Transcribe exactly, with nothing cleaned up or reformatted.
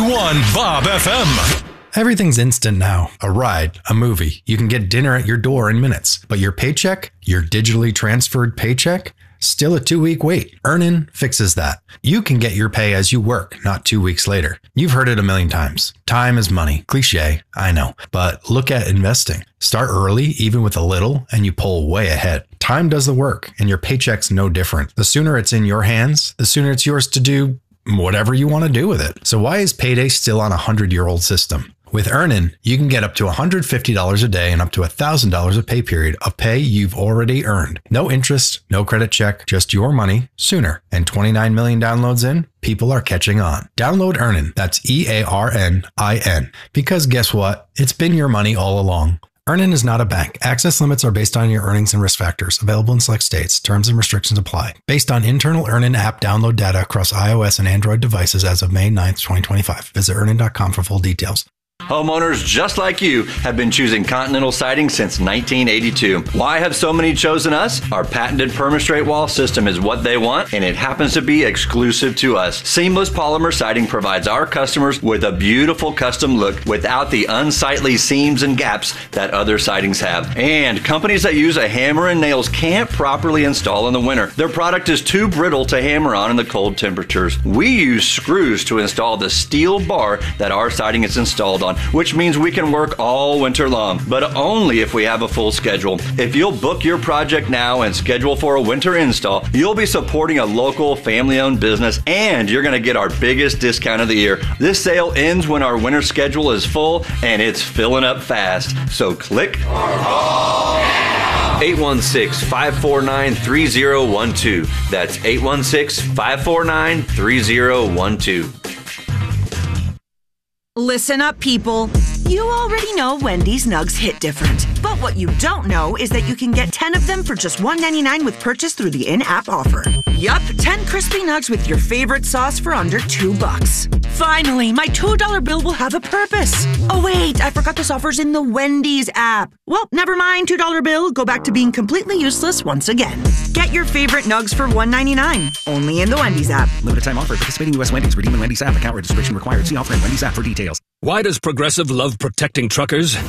one Bob F M. Everything's instant now. A ride, a movie. You can get dinner at your door in minutes. But your paycheck, your digitally transferred paycheck, still a two-week wait. Earnin fixes that. You can get your pay as you work, not two weeks later. You've heard it a million times. Time is money. Cliche, I know. But look at investing. Start early, even with a little, and you pull way ahead. Time does the work, and your paycheck's no different. The sooner it's in your hands, the sooner it's yours to do whatever you want to do with it. So why is payday still on a hundred-year-old system? With Earnin, you can get up to one hundred fifty dollars a day and up to one thousand dollars a pay period of pay you've already earned. No interest, no credit check, just your money sooner. And twenty-nine million downloads in, people are catching on. Download Earnin. That's E A R N I N. Because guess what? It's been your money all along. Earnin is not a bank. Access limits are based on your earnings and risk factors. Available in select states. Terms and restrictions apply. Based on internal Earnin app download data across iOS and Android devices as of May ninth, twenty twenty-five. Visit earnin dot com for full details. Homeowners just like you have been choosing Continental Siding since nineteen eighty-two. Why have so many chosen us? Our patented Permastraight wall system is what they want, and it happens to be exclusive to us. Seamless polymer siding provides our customers with a beautiful custom look without the unsightly seams and gaps that other sidings have. And companies that use a hammer and nails can't properly install in the winter. Their product is too brittle to hammer on in the cold temperatures. We use screws to install the steel bar that our siding is installed on, which means we can work all winter long, but only if we have a full schedule. If you'll book your project now and schedule for a winter install, you'll be supporting a local family-owned business, and you're going to get our biggest discount of the year. This sale ends when our winter schedule is full, and it's filling up fast. So click eight one six, five four nine, three zero one two. That's eight one six, five four nine, three zero one two. Listen up, people. You already know Wendy's nugs hit different. But what you don't know is that you can get ten of them for just one ninety-nine with purchase through the in-app offer. Yup, ten crispy nugs with your favorite sauce for under two bucks. Finally, my two dollar bill will have a purpose. Oh wait, I forgot this offer's in the Wendy's app. Well, never mind, two dollar bill. Go back to being completely useless once again. Get your favorite nugs for one ninety-nine. Only in the Wendy's app. Limited time offer. Participating U S Wendy's. Redeem in Wendy's app. Account registration required. See offer in Wendy's app for details. Why does Progressive love protecting truckers?